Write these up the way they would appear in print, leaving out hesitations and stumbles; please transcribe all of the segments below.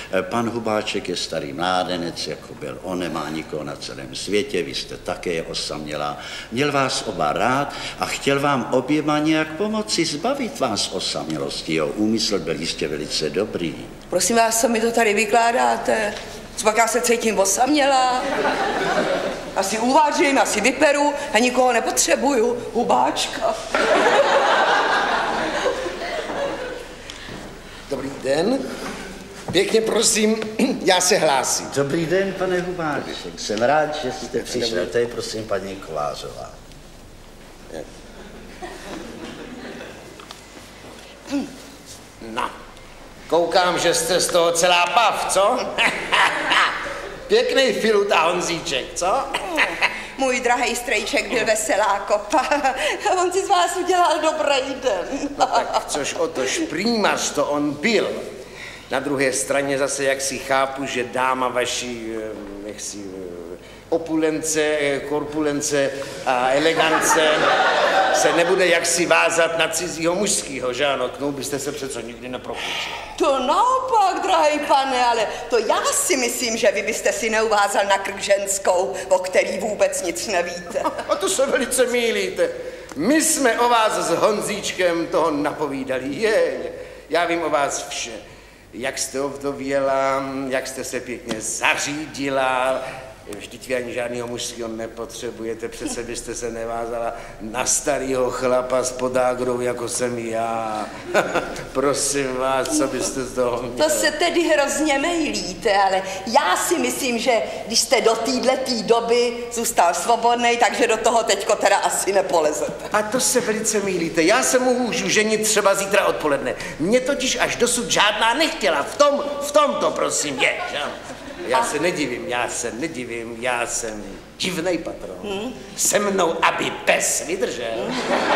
Pan Hubáček je starý mládenec, jako byl on, nemá nikoho na celém světě, vy jste také osamělá. Měl vás oba rád a chtěl vám oběma nějak pomoci, zbavit vás osamělosti. Jeho úmysl byl jistě velice dobrý. Prosím vás, co mi to tady vykládáte? Co pak já se cítím osamělá? Asi uvařím, asi vyperu a nikoho nepotřebuju. Hubáčka. Dobrý den. Pěkně prosím, já se hlásím. Dobrý den, pane Hubáček. Jsem rád, že jste přišel. To je prosím paní Kolářová. No, koukám, že jste z toho celá pav, co? Pěkný filut a Honzíček, co? Můj drahej strejček byl veselá kopa. On si z vás udělal dobrý den. No tak což o to šprýmař to on byl. Na druhé straně zase, jak si chápu, že dáma vaší, opulence, korpulence a elegance se nebude jaksi vázat na cizího mužskýho, že ano? K tomu byste se přece nikdy nepropůjčil. To naopak, drahý pane, ale to já si myslím, že vy byste si neuvázal na krk ženskou, o který vůbec nic nevíte. A to se velice mýlíte. My jsme o vás s Honzíčkem toho napovídali. Já vím o vás vše. Jak jste ovdověla, jak jste se pěkně zařídila. Vždyť vy ani žádnýho mužského nepotřebujete, přece byste se nevázala na starýho chlapa s podágrou, jako jsem já. Prosím vás, co byste z toho měli? To se tedy hrozně mejlíte, ale já si myslím, že když jste do této doby zůstal svobodnej, takže do toho teďko teda asi nepolezete. A to se velice mýlíte. Já se můžu ženit třeba zítra odpoledne. Mě totiž až dosud žádná nechtěla. V tom to prosím je, že? Já se nedivím, já jsem divnej patron. Se mnou, aby pes vydržel.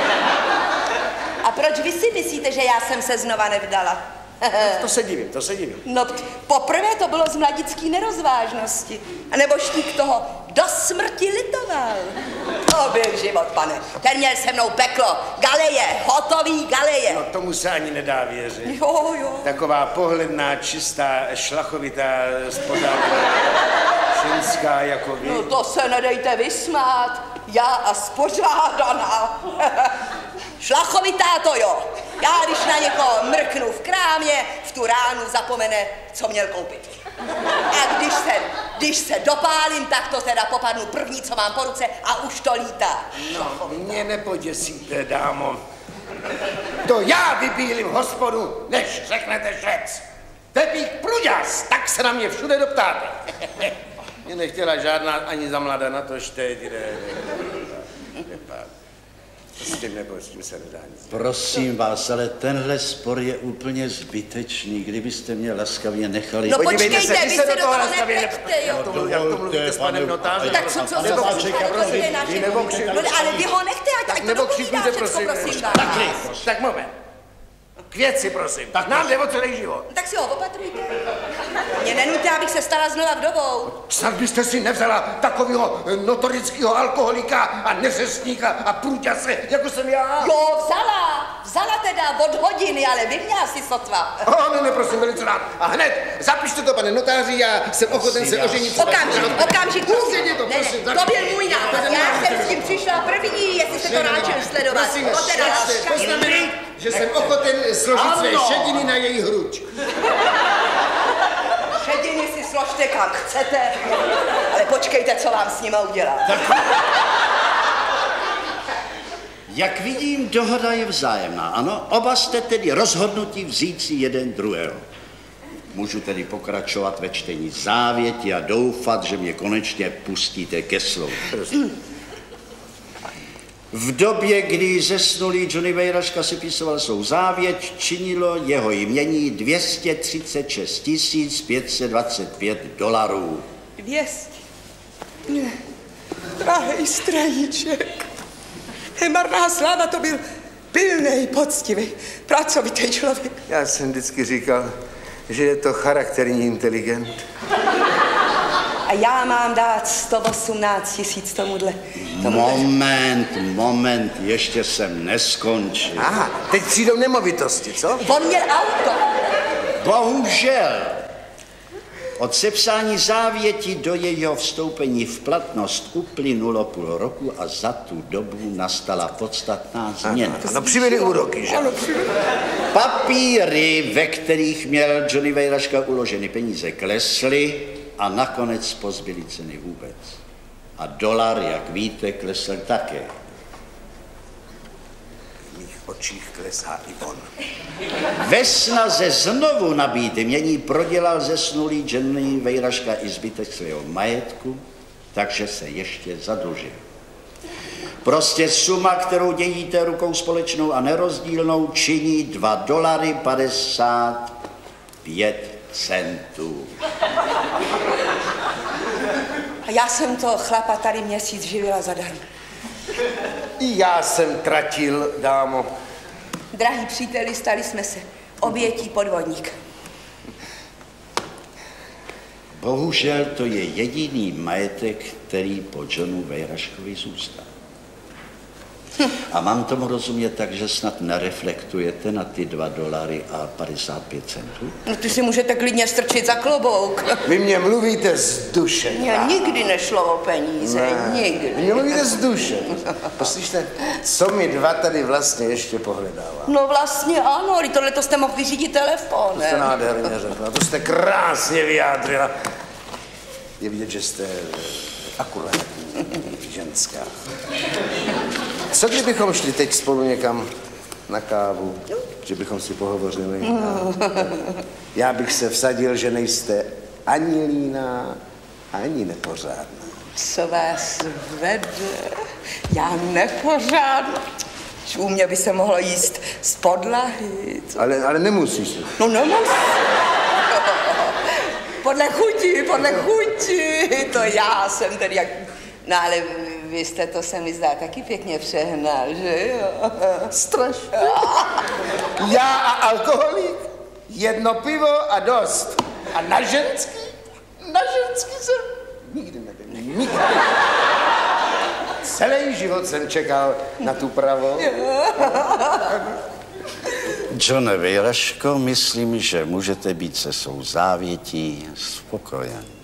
A proč vy si myslíte, že já jsem se znova nevdala? To se divím. No, poprvé to bylo z mladický nerozvážnosti. A nebo štík toho do smrti litoval. To byl život, pane. Ten měl se mnou peklo. Galeje, hotový galeje. No tomu se ani nedá věřit. Jo. Taková pohledná, čistá, šlachovitá spodáka. Ženská jako vy. No to se nedejte vysmát. Já a spořádaná. Šlachovitá to jo. Já když na někoho mrknu v krámě, v tu ránu zapomene, co měl koupit. A když se dopálím, tak to teda popadnu první, co mám po ruce a už to lítá. No, mě nepoděsíte, dámo. To já vybílím hospodu, než řeknete šec. Tepík pruďas, tak se na mě všude doptáte. Mě nechtěla žádná ani za mladá, na to teď. S tím se nedá nic. Prosím vás, ale tenhle spor je úplně zbytečný. Kdybyste mě laskavě nechali... No počkejte, vy se do toho nepleťte, jo. Jak to mluvíte s panem notářem? Tak co se to je naše... Ale vy ho nechte, ať to dopovídá všecko, prosím vás. Tak moment. K věci, prosím. Tak nám jde o celý život. Tak si ho opatrujte. Mě nenuďte, abych se stala znova vdovou. Snad byste si nevzala takového notorického alkoholika a neřestníka a průťase, jako jsem já. Jo, vzala teda od hodiny, ale vy mě asi sotva. Ne, prosím, velice rád. A hned, zapište to, pane notáři, já jsem ochoten se oženit. Okamžik, prosím. Ne, to byl můj nápad. Já jsem s tím přišla první, jestli se to ráčil sledovat. Prosím, poznamenat, že jsem ochoten složit své šediny na její hruď. Šediny si složte kam chcete, ale počkejte, co vám s nima udělám. Jak vidím, dohoda je vzájemná, ano? Oba jste tedy rozhodnutí vzít si jeden druhého. Můžu tedy pokračovat ve čtení závěti a doufat, že mě konečně pustíte ke slovu. V době, kdy zesnulý Johnny Vejraška sepisoval svou závěť, činilo jeho jmění $236 525. 200. Drahej strejček, nemarná sláva, to byl pilnej, poctivý, pracovitý člověk. Já jsem vždycky říkal, že je to charakterní inteligent. A já mám dát 118 000 tomuhle. Moment, ještě jsem neskončil. Aha, teď přijdou nemovitosti, co? On měl auto. Bohužel. Od sepsání závěti do jejího vstoupení v platnost uplynulo půl roku a za tu dobu nastala podstatná změna. No přibyly úroky, že? Papíry, ve kterých měl Johnny Vejraška uloženy peníze, klesly a nakonec pozbyly ceny vůbec. A dolar, jak víte, klesl také. V mých očích klesá i on. Ve snaze znovu nabít jmění prodělal zesnulý Johnny Vejraška i zbytek svého majetku, takže se ještě zadlužil. Prostě suma, kterou dělíte rukou společnou a nerozdílnou, činí $2.55. A já jsem to chlapa tady měsíc živila zadarmo. I já jsem tratil, dámo. Drahý příteli, stali jsme se obětí podvodníka. Bohužel to je jediný majetek, který po Johnu Vejraškovi zůstal. A mám tomu rozumět tak, že snad nereflektujete na ty $2.55? No ty si můžete klidně strčit za klobouk. Vy mě mluvíte z duše. Mně nikdy nešlo o peníze, nikdy. Vy mě mluvíte z duše. Poslyšte, co my dva tady vlastně ještě pohledáváme? No vlastně ano, ale tohleto jste mohl vyřídit telefonem. To jste nádherně řekla, to jste krásně vyjádřila. Je vidět, že jste akurátní ženská. Co kdybychom šli teď spolu někam na kávu, že bychom si pohovořili? Já bych se vsadil, že nejste ani líná, ani nepořádná. Co vás vede? Já nepořádná. U mě by se mohlo jíst z podlahy. Ale nemusíš. No nemusí. Podle chuti. To já jsem tedy jak... No ale vy jste to, se mi zdá, taky pěkně přehnal, že jo? Strašně. Já a alkoholik, jedno pivo a dost. A na ženský jsem nikdy nebyl. Nikdy. Celý život jsem čekal na tu pravou. Johne Vejraško, myslím, že můžete být se svou závětí spokojen.